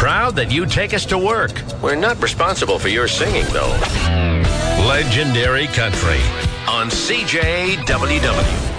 Proud that you take us to work. We're not responsible for your singing, though. Legendary Country on CJWW.